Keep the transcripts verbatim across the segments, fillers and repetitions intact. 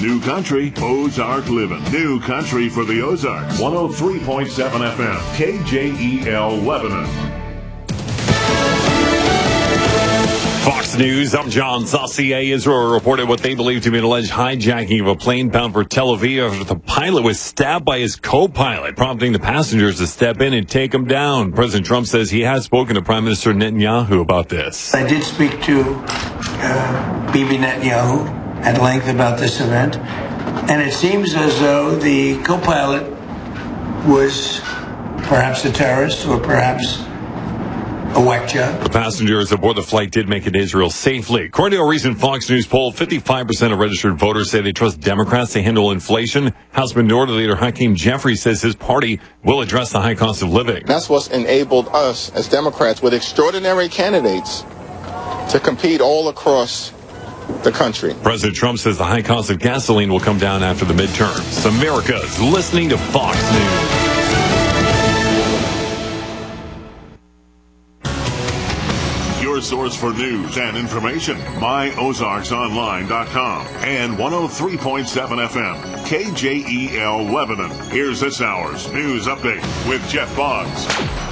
New Country, Ozark Living. New Country for the Ozarks. one oh three point seven F M, K J E L Lebanon. Fox News, I'm John Saucier. Israel reported what they believe to be an alleged hijacking of a plane bound for Tel Aviv after the pilot was stabbed by his co-pilot, prompting the passengers to step in and take him down. President Trump says he has spoken to Prime Minister Netanyahu about this. I did speak to uh, Bibi Netanyahu at length about this event, and it seems as though the co-pilot was perhaps a terrorist or perhaps a whack job. The passengers aboard the flight did make it to Israel safely. According to a recent Fox News poll, fifty-five percent of registered voters say they trust Democrats to handle inflation. House Minority Leader Hakeem Jeffries says his party will address the high cost of living. That's what's enabled us as Democrats with extraordinary candidates to compete all across the country. President Trump says the high cost of gasoline will come down after the midterms. America's listening to Fox News. Your source for news and information, my ozarks online dot com and one oh three point seven F M, K J E L Lebanon. Here's this hour's news update with Jeff Boggs.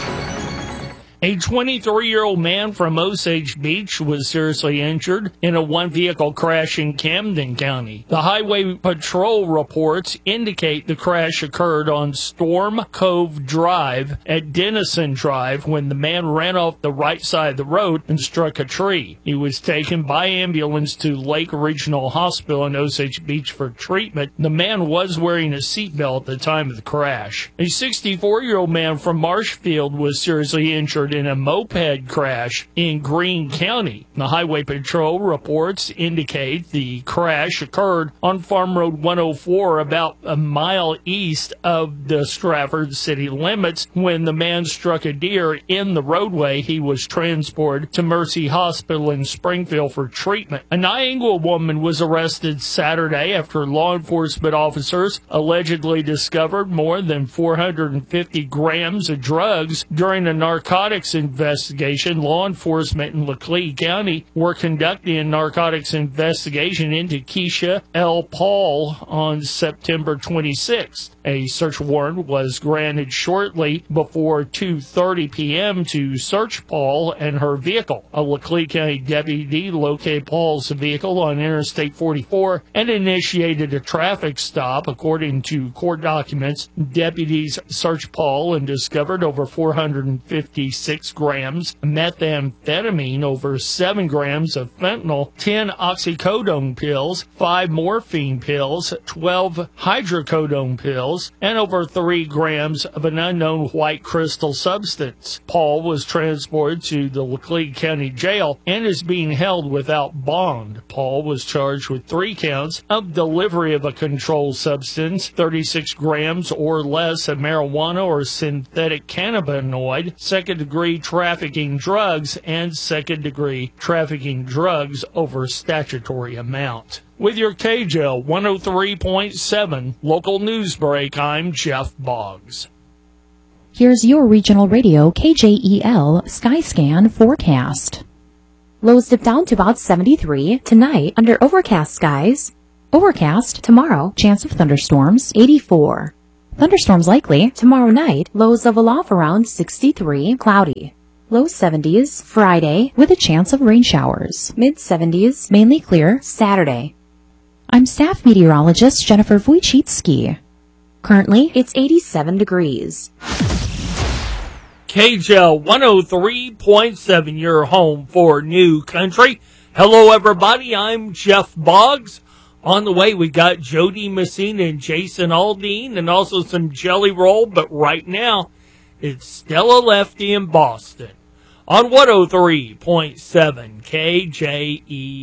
A twenty-three-year-old man from Osage Beach was seriously injured in a one-vehicle crash in Camden County. The Highway Patrol reports indicate the crash occurred on Storm Cove Drive at Denison Drive when the man ran off the right side of the road and struck a tree. He was taken by ambulance to Lake Regional Hospital in Osage Beach for treatment. The man was wearing a seatbelt at the time of the crash. A sixty-four-year-old man from Marshfield was seriously injured in a moped crash in Greene County. The Highway Patrol reports indicate the crash occurred on Farm Road one oh four about a mile east of the Stratford city limits when the man struck a deer in the roadway. He was transported to Mercy Hospital in Springfield for treatment. A Niagara woman was arrested Saturday after law enforcement officers allegedly discovered more than four hundred fifty grams of drugs during a narcotics investigation. Law enforcement in Laclede County were conducting a narcotics investigation into Keisha L. Paul on September twenty-sixth. A search warrant was granted shortly before two thirty p.m. to search Paul and her vehicle. A Laclede County deputy located Paul's vehicle on Interstate forty-four and initiated a traffic stop. According to court documents, deputies searched Paul and discovered over four hundred fifty-six grams methamphetamine, over seven grams of fentanyl, ten oxycodone pills, five morphine pills, twelve hydrocodone pills, and over three grams of an unknown white crystal substance. Paul was transported to the Laclede County Jail and is being held without bond. Paul was charged with three counts of delivery of a controlled substance, thirty-six grams or less of marijuana or synthetic cannabinoid, second degree trafficking drugs, and second-degree trafficking drugs over statutory amount. With your K J L one oh three point seven local news break, I'm Jeff Boggs. Here's your regional radio K J E L Skyscan forecast. Lows dip down to about seventy-three tonight under overcast skies. Overcast tomorrow, chance of thunderstorms eighty-four. Thunderstorms likely tomorrow night, lows level off around sixty-three, cloudy. Low seventies Friday with a chance of rain showers. Mid seventies, mainly clear Saturday. I'm staff meteorologist Jennifer Wojcicki. Currently, it's eighty-seven degrees. K J L one oh three point seven, your home for New Country. Hello, everybody. I'm Jeff Boggs. On the way, we got Jody Messina and Jason Aldean and also some Jelly Roll. But right now, it's Stella Lefty in Boston on one oh three point seven K J E.